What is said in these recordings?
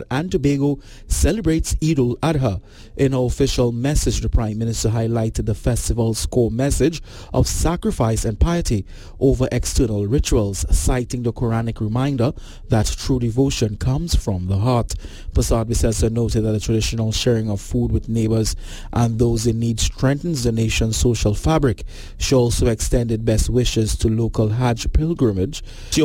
and Tobago celebrates Eid al-Adha. In her official message, the Prime Minister highlighted the festival's core message of sacrifice and piety over external rituals, citing the Quranic reminder that true devotion comes from the heart. Prasad Bisesa noted that the traditional sharing of food with neighbors and those in need strengthens the nation's social fabric. She also extended best wishes to local Hajj pilgrims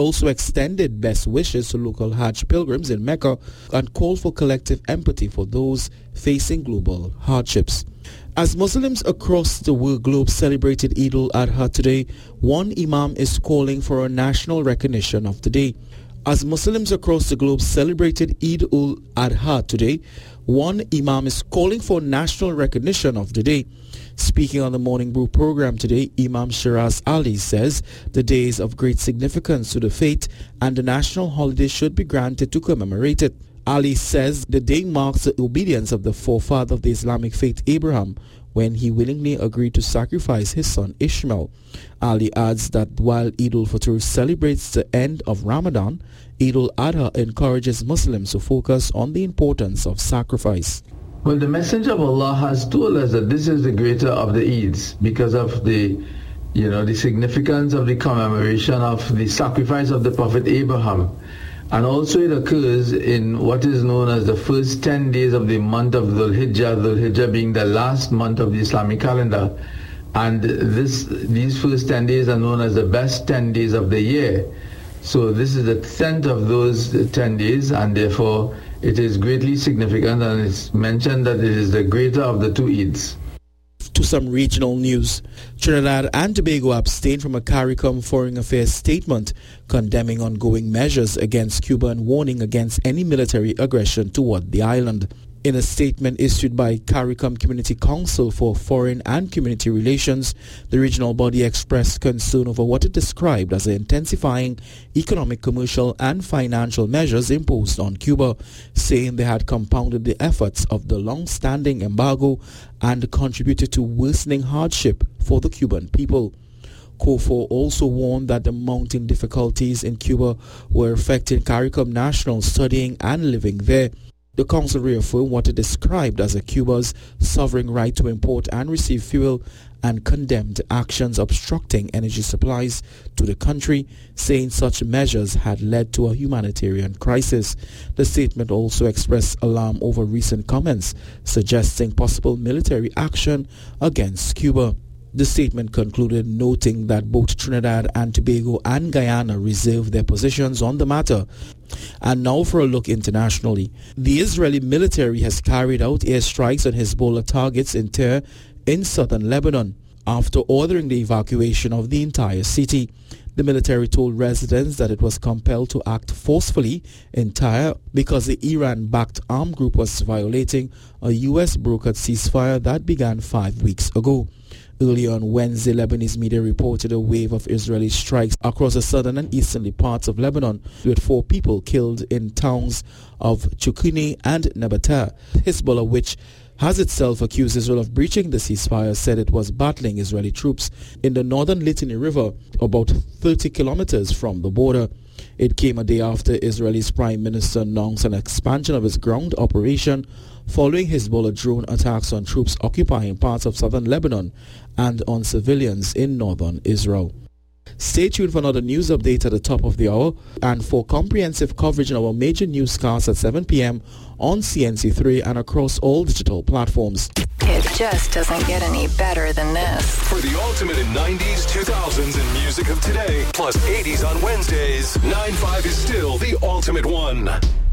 in Mecca and called for collective empathy for those facing global hardships. As Muslims across the world globe celebrated Eid al-Adha today, one imam is calling for a national recognition of the day. As Muslims across the globe celebrated Eid al-Adha today, one imam is calling for national recognition of the day. Speaking on the Morning Brew program today, Imam Shiraz Ali says the day is of great significance to the faith and the national holiday should be granted to commemorate it. Ali says the day marks the obedience of the forefather of the Islamic faith, Abraham, when he willingly agreed to sacrifice his son Ishmael. Ali adds that while Eid al-Fitr celebrates the end of Ramadan, Eid al-Adha encourages Muslims to focus on the importance of sacrifice. Well, the Messenger of Allah has told us that this is the greater of the Eids because of the significance of the commemoration of the sacrifice of the Prophet Abraham. And also it occurs in what is known as the first 10 days of the month of Dhul Hijjah being the last month of the Islamic calendar. And these first 10 days are known as the best 10 days of the year. So this is the 10th of those 10 days, and therefore it is greatly significant, and it's mentioned that it is the greater of the two Eids. To some regional news, Trinidad and Tobago abstained from a CARICOM Foreign Affairs statement condemning ongoing measures against Cuba and warning against any military aggression toward the island. In a statement issued by CARICOM Community Council for Foreign and Community Relations, the regional body expressed concern over what it described as the intensifying economic, commercial and financial measures imposed on Cuba, saying they had compounded the efforts of the long-standing embargo and contributed to worsening hardship for the Cuban people. COFOR also warned that the mounting difficulties in Cuba were affecting CARICOM nationals studying and living there. The council reaffirmed what it described as Cuba's sovereign right to import and receive fuel and condemned actions obstructing energy supplies to the country, saying such measures had led to a humanitarian crisis. The statement also expressed alarm over recent comments suggesting possible military action against Cuba. The statement concluded noting that both Trinidad and Tobago and Guyana reserved their positions on the matter. And now for a look internationally. The Israeli military has carried out airstrikes on Hezbollah targets in Tyre in southern Lebanon after ordering the evacuation of the entire city. The military told residents that it was compelled to act forcefully in Tyre because the Iran-backed armed group was violating a U.S.-brokered ceasefire that began 5 weeks ago. Earlier on Wednesday, Lebanese media reported a wave of Israeli strikes across the southern and easterly parts of Lebanon, with 4 people killed in towns of Chukuni and Nabatea. Hezbollah, which has itself accused Israel of breaching the ceasefire, said it was battling Israeli troops in the northern Litani River, about 30 kilometers from the border. It came a day after Israel's Prime Minister announced an expansion of its ground operation following Hezbollah drone attacks on troops occupying parts of southern Lebanon and on civilians in northern Israel. Stay tuned for another news update at the top of the hour and for comprehensive coverage in our major newscasts at 7 p.m. on CNC3 and across all digital platforms. It just doesn't get any better than this. For the ultimate in 90s, 2000s, and music of today, plus 80s on Wednesdays, 9-5 is still the ultimate one.